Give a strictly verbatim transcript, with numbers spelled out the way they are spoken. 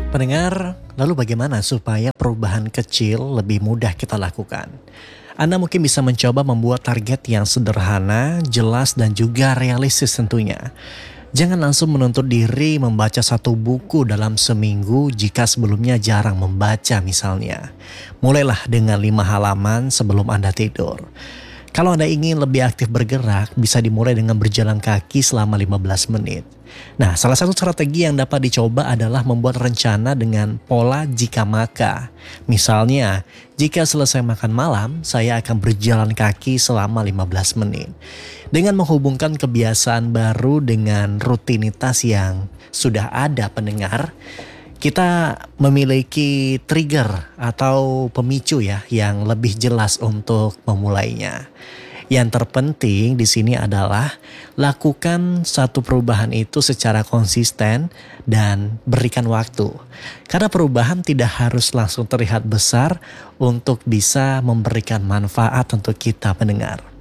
Pendengar, lalu bagaimana supaya perubahan kecil lebih mudah kita lakukan? Anda mungkin bisa mencoba membuat target yang sederhana, jelas, dan juga realistis tentunya. Jangan langsung menuntut diri membaca satu buku dalam seminggu jika sebelumnya jarang membaca misalnya. Mulailah dengan lima halaman sebelum Anda tidur. Kalau Anda ingin lebih aktif bergerak, bisa dimulai dengan berjalan kaki selama lima belas menit. Nah, salah satu strategi yang dapat dicoba adalah membuat rencana dengan pola jika maka. Misalnya, jika selesai makan malam, saya akan berjalan kaki selama lima belas menit. Dengan menghubungkan kebiasaan baru dengan rutinitas yang sudah ada pendengar, kita memiliki trigger atau pemicu ya yang lebih jelas untuk memulainya. Yang terpenting di sini adalah lakukan satu perubahan itu secara konsisten dan berikan waktu. Karena perubahan tidak harus langsung terlihat besar untuk bisa memberikan manfaat untuk kita pendengar.